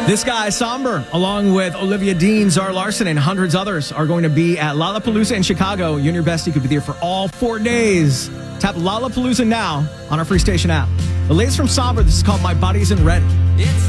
This guy, Somber, along with Olivia Dean, Zara Larson, and hundreds others are going to be at Lollapalooza in Chicago. You and your bestie could be there for all 4 days. Tap Lollapalooza now on our free station app. The latest from Somber, this is called My Body's in Red.